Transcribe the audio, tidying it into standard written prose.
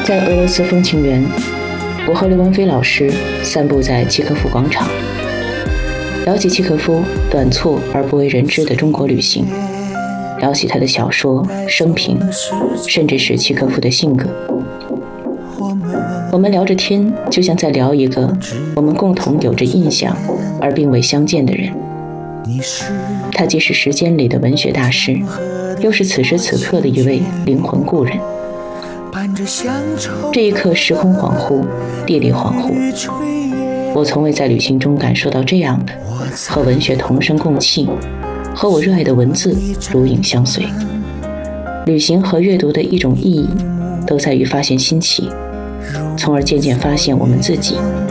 在俄罗斯风情园，我和刘文飞老师散步在契诃夫广场，聊起契诃夫短促而不为人知的中国旅行，聊起他的小说、生平，甚至是契诃夫的性格。我们聊着天，就像在聊一个我们共同有着印象而并未相见的人。他既是时间里的文学大师，又是此时此刻的一位灵魂故人。这一刻时空恍惚，地理恍惚，我从未在旅行中感受到这样的和文学同声共泣，和我热爱的文字如影相随。旅行和阅读的一种意义，都在于发现新奇，从而渐渐发现我们自己。